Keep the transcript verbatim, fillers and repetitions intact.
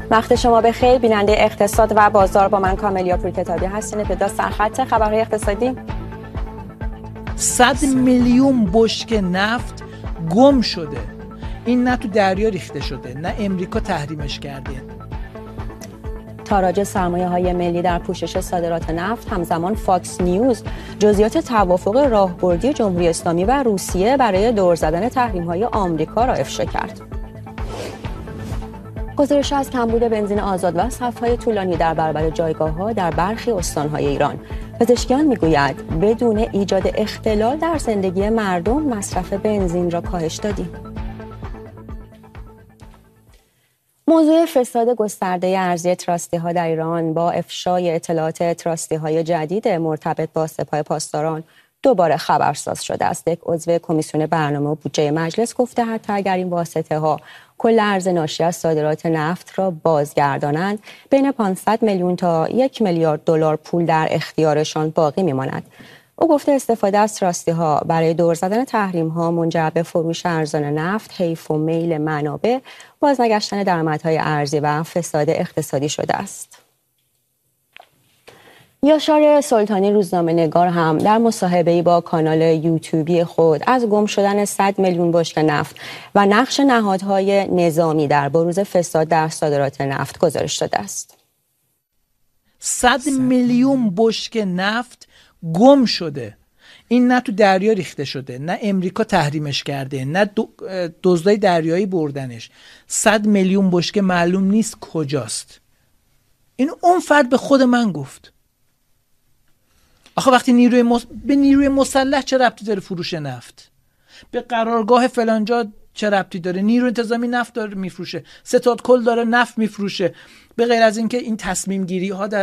وقت شما بخیر. بیننده اقتصاد و بازار با من کاملیا پورکتابی هستین. ابتدا سرخط خبرهای اقتصادی. صد میلیون بشکه نفت گم شده. این نه تو دریا ریخته شده، نه امریکا تحریمش کرده. تاراج سرمایه‌های ملی در پوشش صادرات نفت. همزمان فاکس نیوز جزئیات توافق راهبردی جمهوری اسلامی و روسیه برای دور زدن تحریم‌های آمریکا را افشا کرد. گزارش از کمبود بنزین آزاد و صف‌های طولانی در برابر جایگاه‌ها در برخی استان‌های ایران. پزشکیان می‌گویند بدون ایجاد اختلال در زندگی مردم مصرف بنزین را کاهش دادیم. موضوع فساد گسترده ارزی تراستی‌ها در ایران با افشای اطلاعات تراستی‌های جدید مرتبط با سپاه پاسداران دوباره خبرساز شده است. یک عضو کمیسیون برنامه و بودجه مجلس گفته حتی اگر این واسطه‌ها کل ارز ناشی از صادرات نفت را بازگردانند، بین پانصد میلیون تا یک میلیارد دلار پول در اختیارشان باقی می‌ماند. او گفته استفاده از تراستی‌ها برای دور زدن تحریم‌ها منجر به فروش ارزان نفت، حیف و میل منابع، بازنگشتن درآمدهای ارزی و فساد اقتصادی شده است. یاشار سلطانی روزنامه‌نگار هم در مصاحبه‌ای با کانال یوتیوبی خود از گم شدن صد میلیون بشکه نفت و نقش نهادهای نظامی در بروز فساد در صادرات نفت گزارش داده است. صد میلیون بشکه نفت گم شده. این نه تو دریا ریخته شده، نه امریکا تحریمش کرده، نه دزدای دریایی بردنش. صد میلیون بشکه معلوم نیست کجاست. این اون فرد به خود من گفت. آخه وقتی نیروی مس... به نیروی مسلح چه ربطی داره فروش نفت؟ به قرارگاه فلانجا چه ربطی داره؟ نیروی انتظامی نفت داره میفروشه، ستاد کل داره نفت میفروشه. به غیر از اینکه این تصمیم گیری ها در